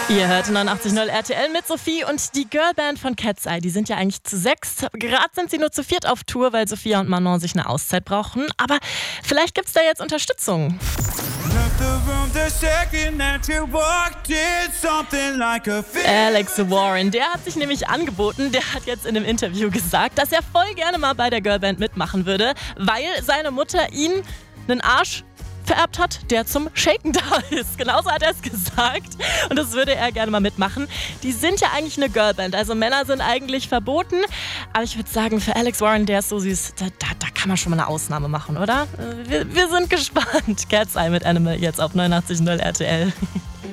Ihr hört 89.0 RTL mit Sophie und die Girlband von Cat's Eye. Die sind ja eigentlich zu 6. Gerade sind sie nur zu 4 auf Tour, weil Sophia und Manon sich eine Auszeit brauchen. Aber vielleicht gibt's da jetzt Unterstützung. Alex Warren, der hat sich nämlich angeboten. Der hat jetzt in einem Interview gesagt, dass er voll gerne mal bei der Girlband mitmachen würde, weil seine Mutter ihn einen Arsch vererbt hat, der zum Shaken da ist. Genauso hat er es gesagt. Und das würde er gerne mal mitmachen. Die sind ja eigentlich eine Girlband, also Männer sind eigentlich verboten. Aber ich würde sagen, für Alex Warren, der ist so süß, da kann man schon mal eine Ausnahme machen, oder? Wir sind gespannt. Cat's Eye mit Animal jetzt auf 89.0 RTL.